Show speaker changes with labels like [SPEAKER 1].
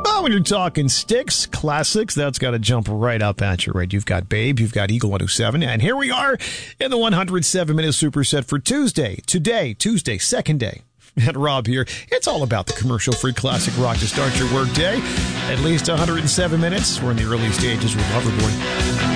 [SPEAKER 1] Well, when you're talking sticks, classics, that's got to jump right up at you, right? You've got Babe, you've got Eagle 107, and here we are in the 107-minute superset for Tuesday, Tuesday, second day. And Rob here. It's all about the commercial-free classic rock to start your work day. At least 107 minutes. We're in the early stages with Loverboy.